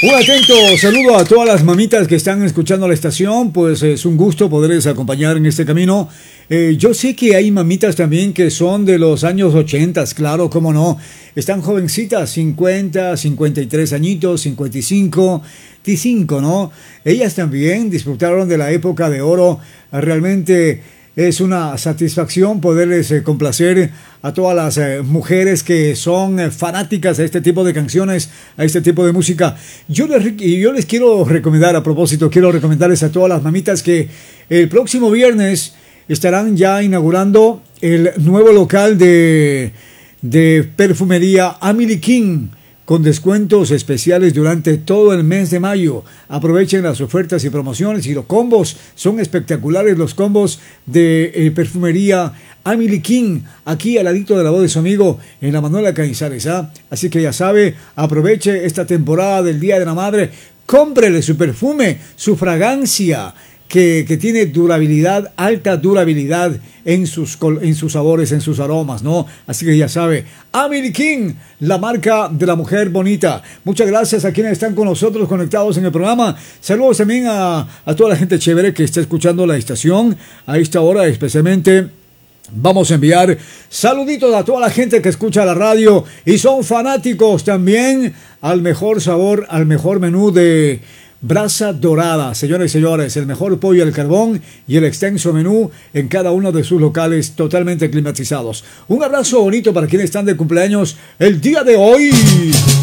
Un atento saludo a todas las mamitas que están escuchando la estación, pues es un gusto poderles acompañar en este camino. Yo sé que hay mamitas también que son de los años 80, claro, cómo no. Están jovencitas, 50, 53 añitos, 55, 55, ¿no? Ellas también disfrutaron de la época de oro. Realmente es una satisfacción poderles complacer a todas las mujeres que son fanáticas a este tipo de canciones, a este tipo de música. Yo les quiero recomendar, a propósito, quiero recomendarles a todas las mamitas que el próximo viernes estarán ya inaugurando el nuevo local de perfumería Amelie King, con descuentos especiales durante todo el mes de mayo. Aprovechen las ofertas y promociones y los combos. Son espectaculares los combos de perfumería Amelie King, aquí al ladito de la voz de su amigo en la Manuela Cañizares. Así que ya sabe, aproveche esta temporada del Día de la Madre. Cómprele su perfume, su fragancia, que tiene durabilidad, alta durabilidad en sus sabores, en sus aromas, ¿no? Así que ya sabe, Amelie King, la marca de la mujer bonita. Muchas gracias a quienes están con nosotros conectados en el programa. Saludos también a toda la gente chévere que está escuchando la estación a esta hora, especialmente. Vamos a enviar saluditos a toda la gente que escucha la radio y son fanáticos también al mejor sabor, al mejor menú de Brasa Dorada. Señores y señores, el mejor pollo al carbón y el extenso menú en cada uno de sus locales totalmente climatizados. Un abrazo bonito para quienes están de cumpleaños el día de hoy.